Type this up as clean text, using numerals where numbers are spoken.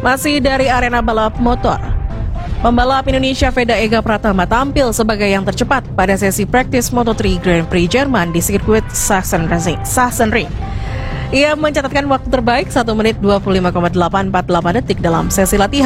Masih dari arena balap motor, pembalap Indonesia Veda Ega Pratama tampil sebagai yang tercepat pada sesi praktis Moto3 Grand Prix Jerman di sirkuit Sachsenring. Ia mencatatkan waktu terbaik 1 menit 25,848 detik dalam sesi latihan.